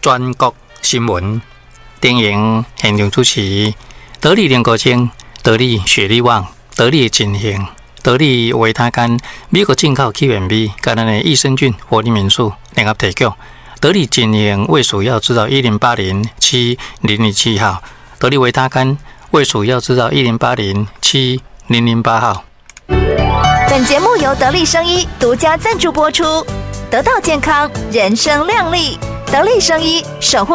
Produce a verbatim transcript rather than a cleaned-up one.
全国新闻。电影现场主持：得力联国清、得力雪力旺、得力金兴、得力维他干、美国进口起源米，跟咱的益生菌活力民宿联合提供。得力金兴卫蜀药制造一零八零七零零七号，得力维他干卫蜀药制造一零八零七零零八号。 本节目由得力生医独家赞助播出，得到健康，人生亮丽。得力生医守护